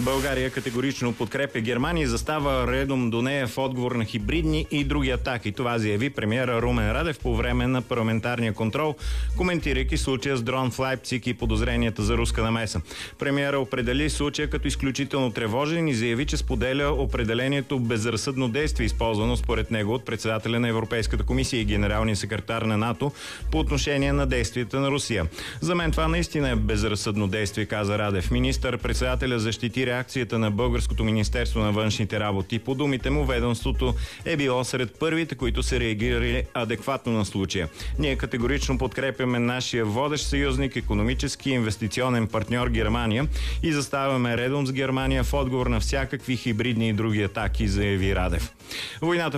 България категорично подкрепя Германия и застава редом до нея в отговор на хибридни и други атаки. Това заяви премиера Румен Радев по време на парламентарния контрол, коментирайки случая с дрон в Лайпциг и подозренията за руска намеса. Премиера определи случая като изключително тревожен и заяви, че споделя определението безразсъдно действие, използвано според него от председателя на Европейската комисия и генералния секретар на НАТО по отношение на действията на Русия. За мен това наистина е безразсъдно действие, каза Радев. Министър-председателя защити реакцията на Българското министерство на външните работи. По думите му, ведомството е било сред първите, които са реагирали адекватно на случая. Ние категорично подкрепяме нашия водещ съюзник, икономически и инвестиционен партньор Германия и заставаме редом с Германия в отговор на всякакви хибридни и други атаки, заяви Радев. Войната